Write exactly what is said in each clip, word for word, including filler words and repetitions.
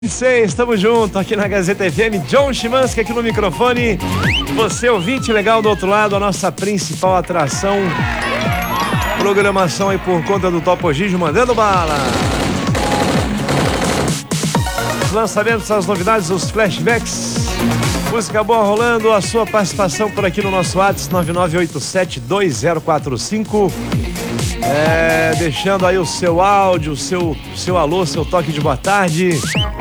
Sei, estamos juntos aqui na Gazeta F M. John Chimansky aqui no microfone. Você ouvinte legal do outro lado, a nossa principal atração. Programação aí por conta do Topo Gigio mandando bala. Os lançamentos, as novidades, os flashbacks. Música boa rolando, a sua participação por aqui no nosso WhatsApp nove nove oito sete dois zero quatro cinco. É, deixando aí o seu áudio, seu, seu alô, seu toque de boa tarde.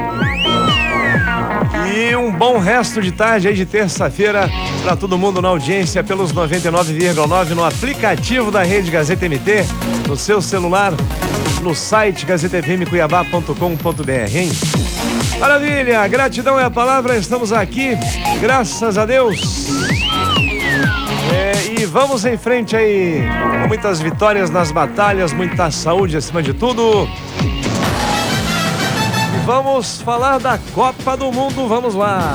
E um bom resto de tarde aí de terça-feira para todo mundo na audiência pelos noventa e nove vírgula nove no aplicativo da Rede Gazeta M T, no seu celular, no site gazeta f m cuiabá ponto com ponto b r, hein? Maravilha, gratidão é a palavra, estamos aqui, graças a Deus. É, e vamos em frente aí, com muitas vitórias nas batalhas, muita saúde acima de tudo. Vamos falar da Copa do Mundo, vamos lá.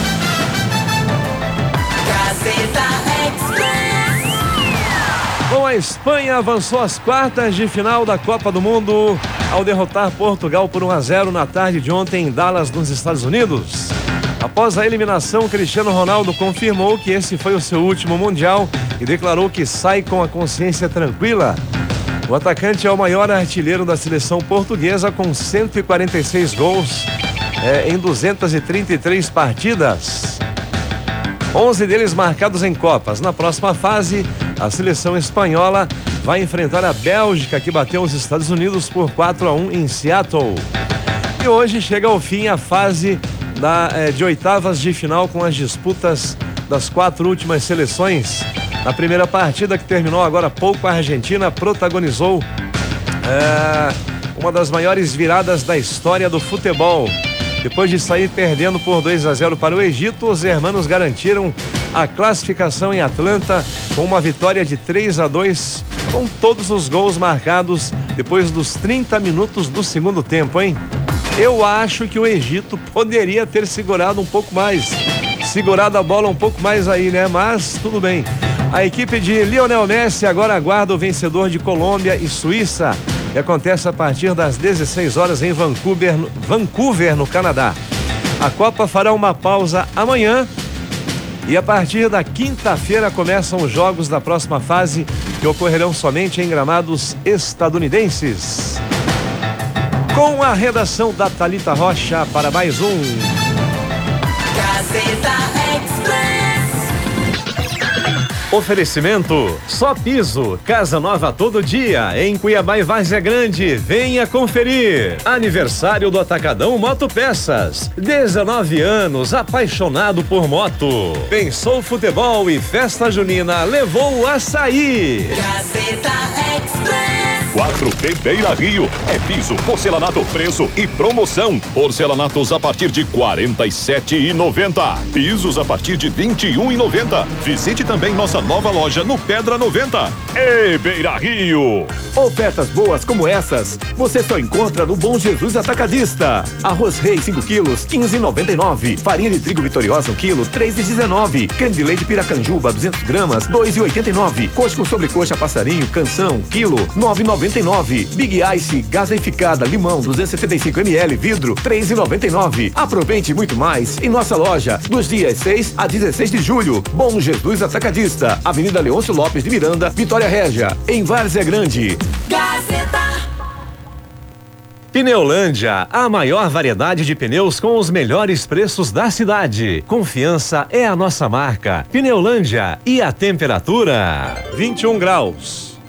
Gazeta Express. Bom, a Espanha avançou às quartas de final da Copa do Mundo ao derrotar Portugal por um a zero na tarde de ontem em Dallas, nos Estados Unidos. Após a eliminação, Cristiano Ronaldo confirmou que esse foi o seu último Mundial e declarou que sai com a consciência tranquila. O atacante é o maior artilheiro da seleção portuguesa com cento e quarenta e seis gols é, em duzentas e trinta e três partidas. onze deles marcados em Copas. Na próxima fase, a seleção espanhola vai enfrentar a Bélgica, que bateu os Estados Unidos por quatro a um em Seattle. E hoje chega ao fim a fase da, é, de oitavas de final com as disputas das quatro últimas seleções. Na primeira partida, que terminou agora há pouco, a Argentina protagonizou é, uma das maiores viradas da história do futebol. Depois de sair perdendo por dois a zero para o Egito, os hermanos garantiram a classificação em Atlanta com uma vitória de três a dois, com todos os gols marcados depois dos trinta minutos do segundo tempo, hein? Eu acho que o Egito poderia ter segurado um pouco mais, segurado a bola um pouco mais aí, né? Mas tudo bem. A equipe de Lionel Messi agora aguarda o vencedor de Colômbia e Suíça, que acontece a partir das dezesseis horas em Vancouver, no, Vancouver, no Canadá. A Copa fará uma pausa amanhã e a partir da quinta-feira começam os jogos da próxima fase, que ocorrerão somente em gramados estadunidenses. Com a redação da Thalita Rocha para mais um Gazeta Express. Oferecimento Só Piso, casa nova todo dia, em Cuiabá e Várzea Grande, venha conferir. Aniversário do Atacadão Motopeças, dezenove anos, apaixonado por moto. Pensou futebol e festa junina, levou o açaí. Gazeta Express. quatro B Beira Rio, é piso, porcelanato, preço e promoção. Porcelanatos a partir de quarenta e sete reais e noventa centavos. Pisos a partir de vinte e um reais e noventa centavos. Visite também nossa nova loja no Pedra noventa. E Beira Rio. Ofertas boas como essas, você só encontra no Bom Jesus Atacadista. Arroz Rei cinco quilos, quinze reais e noventa e nove centavos. Farinha de trigo Vitoriosa um quilo, três reais e dezenove centavos. Creme de leite Piracanjuba duzentas gramas, dois reais e oitenta e nove centavos. Coxa com sobrecoxa passarinho, canção, quilo, nove reais e noventa e nove centavos. Big Ice, gaseificada, limão, duzentos e setenta e cinco mililitros, vidro, três reais e noventa e nove centavos. Aproveite muito mais em nossa loja, dos dias seis a dezesseis de julho. Bom Jesus Atacadista, Avenida Leôncio Lopes de Miranda, Vitória Régia, em Várzea Grande. Gazeta. Pneulândia, a maior variedade de pneus com os melhores preços da cidade. Confiança é a nossa marca. Pneulândia, e a temperatura? vinte e um graus.